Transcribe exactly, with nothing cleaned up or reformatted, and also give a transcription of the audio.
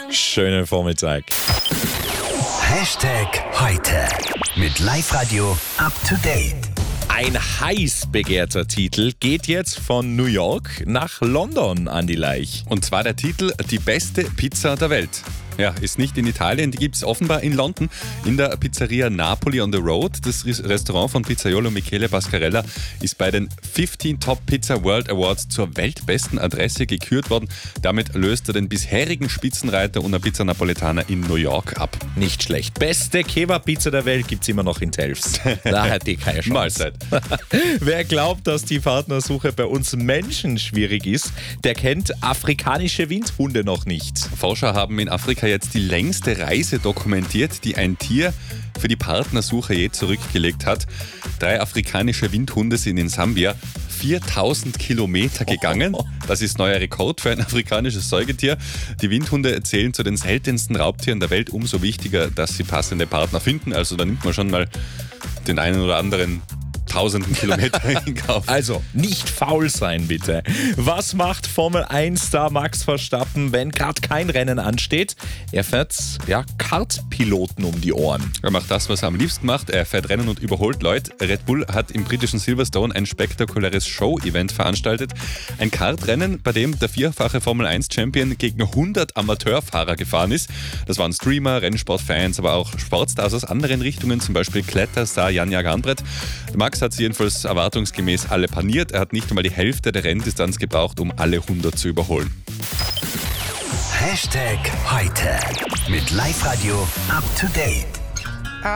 Schönen Vormittag. Hashtag heute mit Live-Radio up to date. Ein heiß begehrter Titel geht jetzt von New York nach London an die Laich. Und zwar der Titel Die beste Pizza der Welt. Ja, ist nicht in Italien, die gibt es offenbar in London in der Pizzeria Napoli on the Road. Das Restaurant von Pizzaiolo Michele Pascarella ist bei den fünfzehn Top Pizza World Awards zur weltbesten Adresse gekürt worden. Damit löst er den bisherigen Spitzenreiter und der Pizza Napoletana in New York ab. Nicht schlecht. Beste Kebab-Pizza der Welt gibt es immer noch in Telfs. Da hat die keine Chance. Mahlzeit. Wer glaubt, dass die Partnersuche bei uns Menschen schwierig ist, der kennt afrikanische Windhunde noch nicht. Forscher haben in Afrika jetzt die längste Reise dokumentiert, die ein Tier für die Partnersuche je zurückgelegt hat. Drei afrikanische Windhunde sind in Sambia viertausend Kilometer gegangen. Das ist neuer Rekord für ein afrikanisches Säugetier. Die Windhunde zählen zu den seltensten Raubtieren der Welt. Umso wichtiger, dass sie passende Partner finden. Also da nimmt man schon mal den einen oder anderen tausenden Kilometer in Kauf. Also, nicht faul sein, bitte. Was macht Formel eins Star Max Verstappen, wenn gerade kein Rennen ansteht? Er fährt ja, Kartpiloten um die Ohren. Er macht das, was er am liebsten macht. Er fährt Rennen und überholt Leute. Red Bull hat im britischen Silverstone ein spektakuläres Show-Event veranstaltet. Ein Kartrennen, bei dem der vierfache Formel eins Champion gegen hundert Amateurfahrer gefahren ist. Das waren Streamer, Rennsportfans, aber auch Sportstars aus anderen Richtungen, zum Beispiel Kletterstar Janja Garnbrett. Max hat sie jedenfalls erwartungsgemäß alle paniert. Er hat nicht einmal die Hälfte der Renndistanz gebraucht, um alle hundert zu überholen. Hashtag heute mit Live-Radio up to date.